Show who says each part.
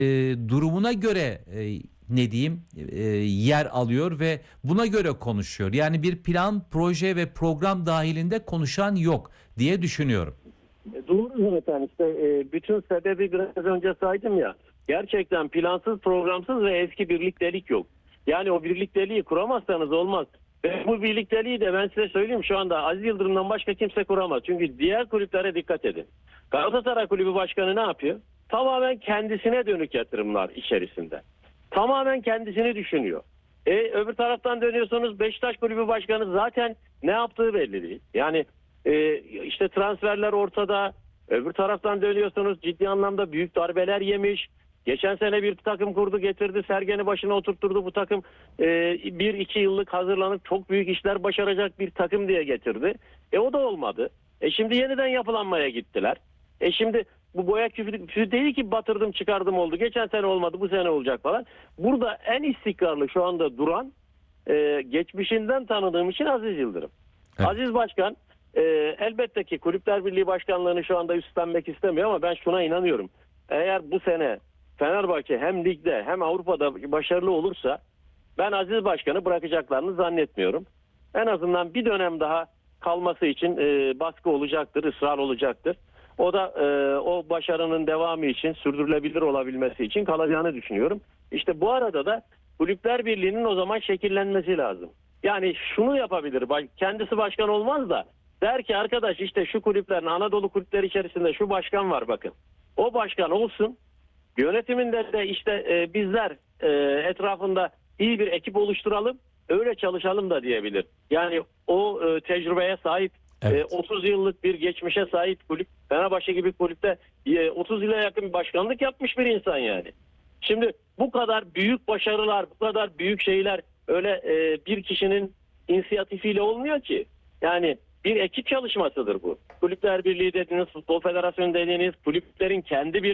Speaker 1: durumuna göre ne diyeyim yer alıyor ve buna göre konuşuyor. Yani bir plan, proje ve program dahilinde konuşan yok diye düşünüyorum.
Speaker 2: Doğru zaten işte bütün sebebi biraz önce saydım ya. Gerçekten plansız, programsız ve eski birliktelik yok. Yani o birlikteliği kuramazsanız olmaz. Ve bu birlikteliği de ben size söyleyeyim, şu anda Aziz Yıldırım'dan başka kimse kuramaz. Çünkü diğer kulüplere dikkat edin. Galatasaray Kulübü Başkanı ne yapıyor? Tamamen kendisine dönük yatırımlar içerisinde. Tamamen kendisini düşünüyor. Öbür taraftan dönüyorsunuz, Beşiktaş Kulübü Başkanı zaten ne yaptığı belli değil. Yani işte transferler ortada. Öbür taraftan dönüyorsunuz, ciddi anlamda büyük darbeler yemiş. Geçen sene bir takım kurdu, getirdi, Sergen'i başına oturtturdu. Bu takım 1-2 yıllık hazırlanıp çok büyük işler başaracak bir takım diye getirdi. O da olmadı. Şimdi yeniden yapılanmaya gittiler. Şimdi bu boya küfü değil ki batırdım çıkardım oldu. Geçen sene olmadı, bu sene olacak falan. Burada en istikrarlı şu anda duran, geçmişinden tanıdığım için Aziz Yıldırım.
Speaker 1: Evet.
Speaker 2: Aziz Başkan elbette ki Kulüpler Birliği Başkanlığı'nı şu anda üstlenmek istemiyor ama ben şuna inanıyorum. Eğer bu sene Fenerbahçe hem ligde hem Avrupa'da başarılı olursa ben Aziz Başkan'ı bırakacaklarını zannetmiyorum. En azından bir dönem daha kalması için baskı olacaktır, ısrar olacaktır. O da o başarının devamı için, sürdürülebilir olabilmesi için kalacağını düşünüyorum. İşte bu arada da Kulüpler Birliği'nin o zaman şekillenmesi lazım. Yani şunu yapabilir, kendisi başkan olmaz da der ki arkadaş işte şu kulüplerin, Anadolu kulüpleri içerisinde şu başkan var bakın. O başkan olsun. Yönetiminde de işte bizler etrafında iyi bir ekip oluşturalım, öyle çalışalım da diyebilir. Yani o tecrübeye sahip,
Speaker 1: Evet.
Speaker 2: 30 yıllık bir geçmişe sahip kulüp, Fenerbahçe gibi kulüpte 30 yıla yakın bir başkanlık yapmış bir insan yani. Şimdi bu kadar büyük başarılar, bu kadar büyük şeyler öyle bir kişinin inisiyatifiyle olmuyor ki. Yani bir ekip çalışmasıdır bu. Kulüpler Birliği dediniz, Futbol Federasyonu dediğiniz, kulüplerin kendi bir